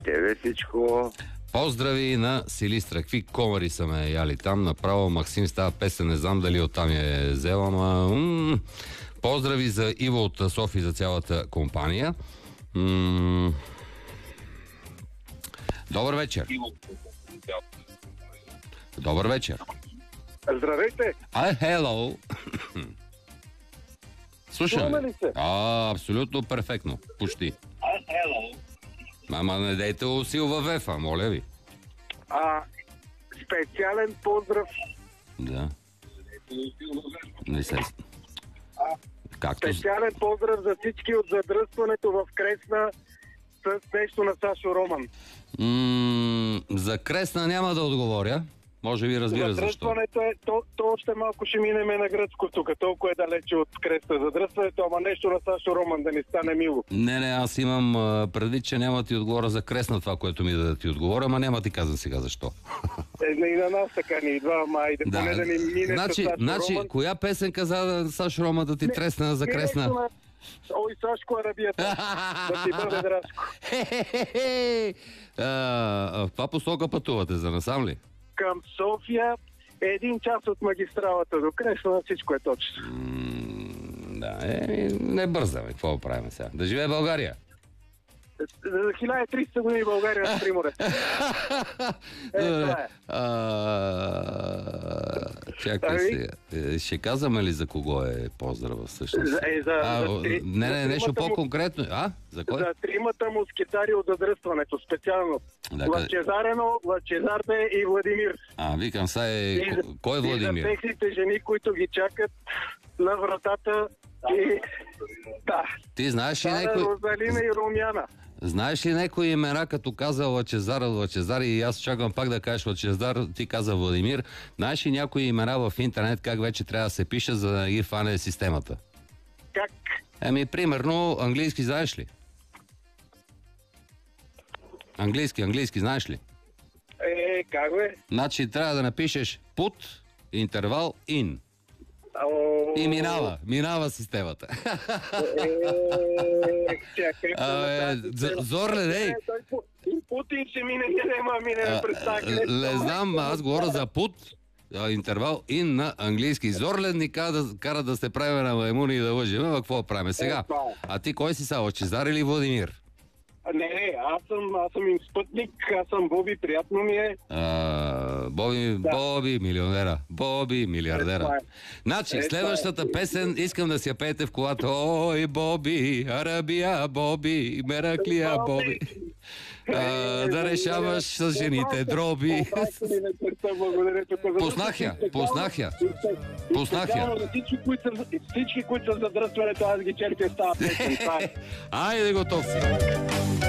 Тебе всичко. Поздрави на Силистра. Какви комари са ме яли там. Направо Максим с тази песен, не знам дали оттам е взела, ама... Поздрави за Иво от София, за цялата компания. Добър вечер. Добър вечер. Здравейте! Hello. Слушам. Чуваме ли се? Абсолютно перфектно. Почти. Ама не дейте усилва вефа, моля ви. Специален поздрав. Да. Не се... Както... Специален поздрав за всички от задръстването в Кресна с нещо на Сашо Роман. За Кресна няма да отговоря. Може би разбира защо. Задръстването е, то още малко ще минеме на гръцко тук. Толкова е далече от Кресна. Задръстването, ама нещо на Сашо Роман, да ни стане мило. Не, аз имам предвид, че няма ти отговоря за Кресна това, което ми да ти отговоря, ама няма ти казвам сега защо. И на нас така ни идва, ама айде поне да ни мине с Сашо Роман. Коя песен каза Сашо Роман да ти тресна за Кресна? Ой, Сашко Арабията. Да ти бъде драско. В това посока пътувате, за насам ли? Към София, 1 час от магистралата до Кресна, всичко е точно. Не бързаме, какво правим сега? Да живее България! За 1300 години България на Приморец. Чакай сега. Ще казваме ли за кого е поздрава всъщност? Не, нещо по-конкретно. За кой? За тримата мускетари от задръстването, специално. Лъчезарено, Лъчезарде и Владимир. Викам сега кой е Владимир? И за техните жени, които ги чакат на вратата. Да. Ти знаеш ли някой... Розалина и Румяна. Знаеш ли някои имена, като каза Лъчезар и аз чакам пак да кажеш Лъчезар, ти каза Владимир. Знаеш ли някои имена в интернет как вече трябва да се пише, за да ги фане системата? Как? Примерно, английски знаеш ли? Английски знаеш ли? Как бе? Значи трябва да напишеш put, интервал, in. И минава системата. Зорле, ей! Путин ще мине, няма през тази. Не знам, аз говоря за пут, интервал in на английски. Зорлен ни кара да се правим на маймуни и да лъжим. Какво правим сега? А ти кой си са, Лъчезар или Владимир? Не, аз съм им спътник, аз съм Боби, приятно ми е. Боби, милионера. Боби, милиардера. Значи, следващата песен искам да си я пеете в колата. Ой, Боби, Арабия, Боби, Мераклия, Боби. Да решаваш с жените дроби. Познах я. Всички, които са задръстването, аз ги черпя с тази песен. Айде, готов си.